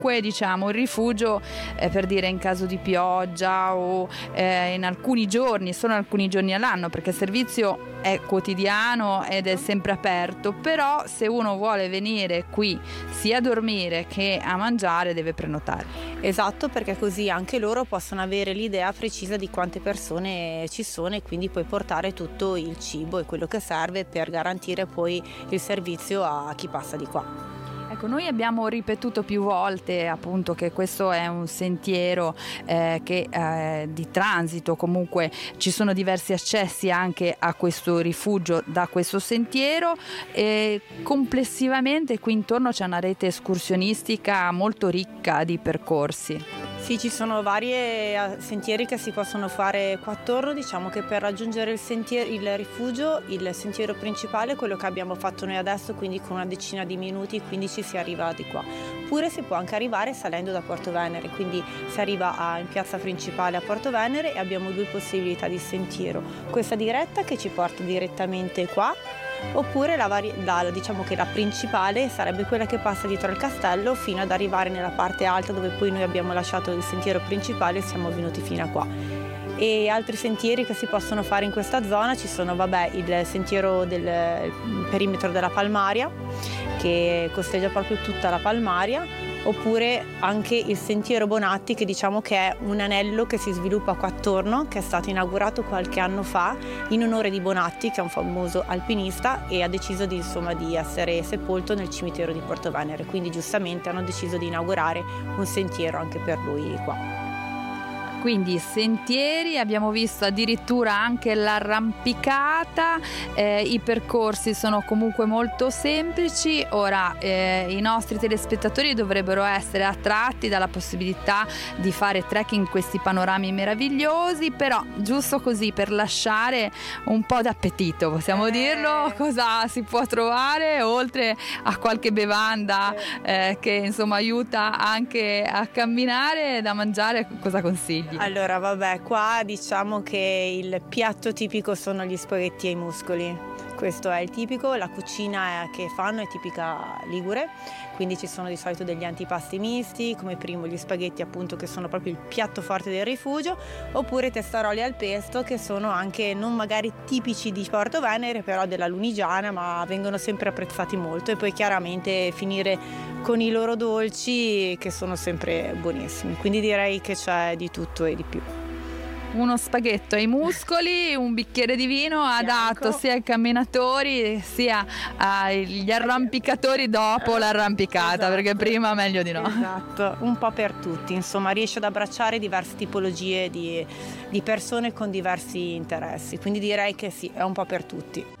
comunque diciamo il rifugio, per dire in caso di pioggia o in alcuni giorni, solo alcuni giorni all'anno, perché il servizio è quotidiano ed è sempre aperto, però se uno vuole venire qui sia a dormire che a mangiare deve prenotare. Esatto, perché così anche loro possono avere l'idea precisa di quante persone ci sono e quindi puoi portare tutto il cibo e quello che serve per garantire poi il servizio a chi passa di qua. Ecco, noi abbiamo ripetuto più volte appunto che questo è un sentiero di transito, comunque ci sono diversi accessi anche a questo rifugio da questo sentiero e complessivamente qui intorno c'è una rete escursionistica molto ricca di percorsi. Sì, ci sono varie sentieri che si possono fare qua attorno, diciamo che per raggiungere il rifugio, il sentiero principale, quello che abbiamo fatto noi adesso, quindi con una decina di minuti, 15 si arriva di qua. Oppure si può anche arrivare salendo da Porto Venere, quindi si arriva in piazza principale a Porto Venere e abbiamo due possibilità di sentiero. Questa diretta che ci porta direttamente qua, oppure diciamo che la principale sarebbe quella che passa dietro al castello fino ad arrivare nella parte alta dove poi noi abbiamo lasciato il sentiero principale e siamo venuti fino a qua. E altri sentieri che si possono fare in questa zona ci sono il sentiero del perimetro della Palmaria che costeggia proprio tutta la Palmaria, oppure anche il sentiero Bonatti che diciamo che è un anello che si sviluppa qua attorno, che è stato inaugurato qualche anno fa in onore di Bonatti, che è un famoso alpinista e ha deciso di essere sepolto nel cimitero di Porto Venere, quindi giustamente hanno deciso di inaugurare un sentiero anche per lui qua. Quindi sentieri, abbiamo visto addirittura anche l'arrampicata, i percorsi sono comunque molto semplici. Ora i nostri telespettatori dovrebbero essere attratti dalla possibilità di fare trekking in questi panorami meravigliosi, però giusto così per lasciare un po' d'appetito, possiamo dirlo, cosa si può trovare oltre a qualche bevanda che insomma aiuta anche a camminare, da mangiare, cosa consigli? Allora qua diciamo che il piatto tipico sono gli spaghetti ai muscoli, questo è il tipico, la cucina che fanno è tipica ligure, quindi ci sono di solito degli antipasti misti, come primo gli spaghetti appunto che sono proprio il piatto forte del rifugio, oppure testaroli al pesto che sono anche non magari tipici di Porto Venere però della Lunigiana, ma vengono sempre apprezzati molto, e poi chiaramente finire con i loro dolci che sono sempre buonissimi, quindi direi che c'è di tutto e di più. Uno spaghetto ai muscoli, un bicchiere di vino adatto sia ai camminatori sia agli arrampicatori dopo l'arrampicata, esatto, perché prima meglio di no. Esatto, un po' per tutti, insomma riesce ad abbracciare diverse tipologie di persone con diversi interessi, quindi direi che sì, è un po' per tutti.